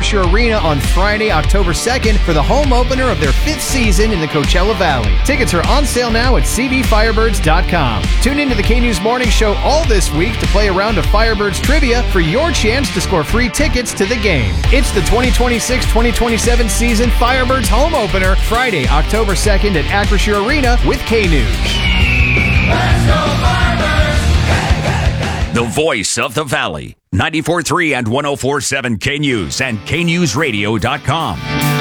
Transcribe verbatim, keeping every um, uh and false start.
Acrisure Arena on Friday, October second for the home opener of their fifth season in the Coachella Valley. Tickets are on sale now at c b firebirds dot com. Tune into the K-News Morning Show all this week to play a round of Firebirds trivia for your chance to score free tickets to the game. It's the twenty twenty-six twenty twenty-seven season Firebirds home opener Friday, October second at Acrisure Arena with K-News. Let's go Firebirds! The voice of the Valley. ninety-four point three and one oh four point seven K-News and K news radio dot com.